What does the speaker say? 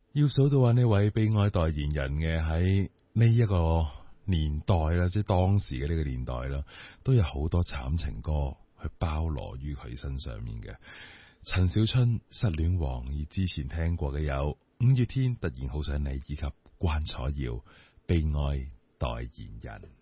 要數到話呢位悲哀代言人嘅喺呢一個年代啦，即係當時嘅呢個年代啦，都有好多慘情歌去包羅於佢身上面嘅。陳小春失戀王，而之前聽過嘅有五月天突然好想你，以及關楚耀悲哀代言人。